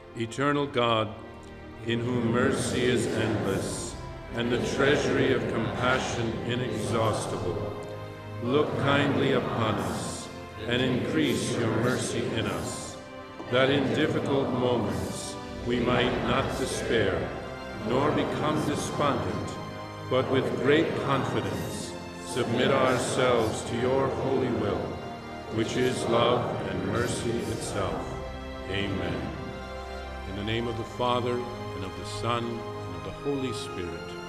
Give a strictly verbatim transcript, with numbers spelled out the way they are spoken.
Eternal God, in whom mercy is endless, and the treasury of compassion inexhaustible, look kindly upon us, and increase your mercy in us, that in difficult moments we might not despair, nor become despondent, but with great confidence submit ourselves to your holy will, which is love and mercy itself. Amen. In the name of the Father, and of the Son, and of the Holy Spirit.